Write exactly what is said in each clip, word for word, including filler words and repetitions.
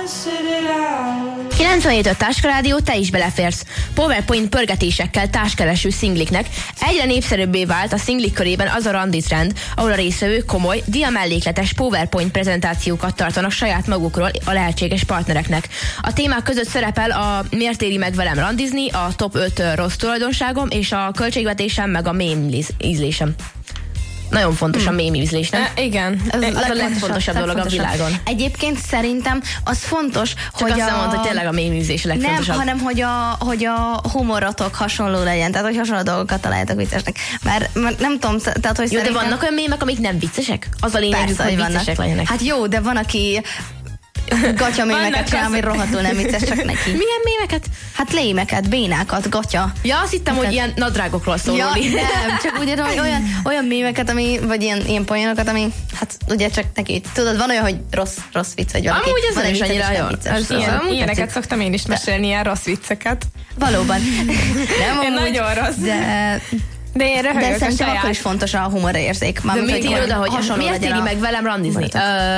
kilencvenhét öt Táskarádió, te is beleférsz. PowerPoint pörgetésekkel társkereső szingliknek egyre népszerűbbé vált a szinglik körében az a randi trend, ahol a résztvevők komoly, diamellékletes PowerPoint prezentációkat tartanak saját magukról a lehetséges partnereknek. A témák között szerepel a miért éri meg velem randizni, a top öt rossz tulajdonságom és a költségvetésem meg a mém ízlésem. Nagyon fontos hmm. a mém ízlés, nem? E, igen. Ez az a legfontosabb dolog a világon. Egyébként szerintem az fontos, Csak hogy azt a... mondta, hogy tényleg a mém ízlés a legfontosabb. Nem, hanem hogy a, hogy a humorotok hasonló legyen, tehát hogy hasonló dolgokat találjátok viccesnek. Mert, mert nem tudom, tehát hogy jó, szerintem... de vannak olyan mémek, amik nem viccesek? Az a lényegük, hogy viccesek legyenek. Hát jó, de van, aki gatya mémeket csinál, ami rohadtul nem vicces, csak neki. Milyen mémeket? Hát lémeket, bénákat, gatya. Ja, azt hittem, hogy ilyen nadrágokról szóló. Ja, nem, csak úgy értem, hogy olyan, olyan mémeket, ami, vagy ilyen, ilyen poénokat, ami, hát ugye csak neki, tudod, van olyan, hogy rossz, rossz vicc, vagy valaki. Amúgy ez van nem is annyira jó. Ilyen, ilyeneket szoktam én is mesélni, ilyen rossz vicceket. Valóban. Nem, én amúgy, nagyon rossz. De... De én röhögök De szerintem saját. akkor is fontos a humorérzék. De mit írod, hogy miért éri meg velem randizni?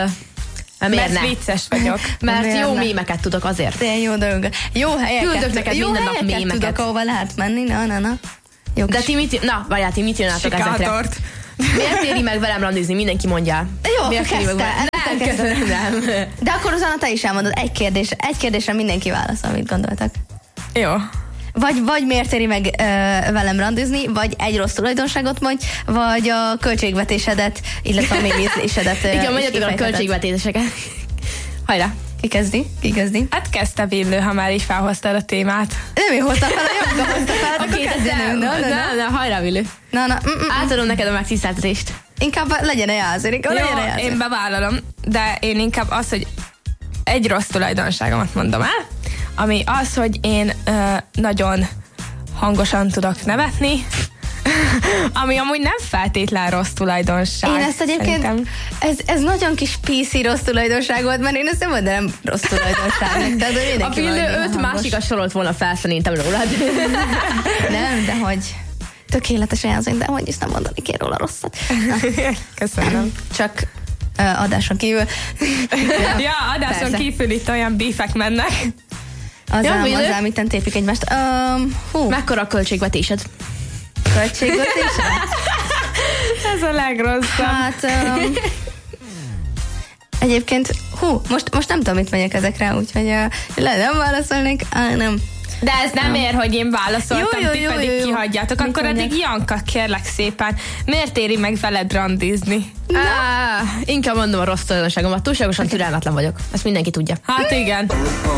Mert, mert vicces vagyok. Mert miért jó ne? Mémeket tudok azért. De jó dolgok. Jó helyeket. Küldök neked jó minden nap mémeket. Tudok, ahova lehet menni. Na, na, na. Jó de ti mit, na, várjál, ti mit írnátok ezekre? Miért éri meg velem randizni? Mindenki mondja. Jó, miért kezdte. Nem, kezdte. Nem. De akkor utána te is elmondod. Egy kérdés, egy kérdésre mindenki válaszol, amit gondoltak. Jó. Vagy, vagy miért éri meg ö, velem randizni, vagy egy rossz tulajdonságot mondj, vagy a költségvetésedet, illetve a mémízlésedet. Igen, mondjatok a költségvetéseket. Hajrá! Ki kezdi? Ki kezdi? Hát kezdte Villő, ha már így felhoztad a témát. Nem én hoztam fel, a Janka hozta fel, akkor kezdjenünk. Na, na, na, na, hajrá, Villő. Na, na. Mm, mm, átadom neked a megtiszteltetést. Inkább legyen egy ázér, inkább legyen egy ázér. Én bevállalom, de én inkább az, hogy egy rossz tulajdonságomat mondom el, ami az, hogy én ö, nagyon hangosan tudok nevetni, ami amúgy nem feltétlen rossz tulajdonság. Én ezt egyébként, ez, ez nagyon kis pé cé rossz tulajdonság volt, mert én ezt nem mondanám rossz tulajdonságnak. Tehát, a Villő öt másikat sorolt volna fel szerintem rólad. Nem, de hogy tökéletes jelzőny, de hogy is nem mondani kér róla rosszat. Na. Köszönöm. Csak uh, adáson kívül. ja, ja, adáson persze. Kívül itt olyan bífek mennek. Az ám, az ám, itten tépik egymást. Um, hú. Mekkora a költségvetésed? Költségvetésed? Ez a legrosszabb. Hát... Um, egyébként, hú, most, most nem tudom, mit megyek ezekre, úgyhogy uh, le nem válaszolnék, ah, nem. De ez nem ér, hogy én válaszoltam, jó, jó, ti jó, pedig jó, jó. kihagyjátok. Akkor addig Janka, kérlek szépen, miért éri meg veled randizni? Á, inkább mondom a rossz tulajdonságomat, túlságosan türelmetlen vagyok. Ezt mindenki tudja. Hát igen.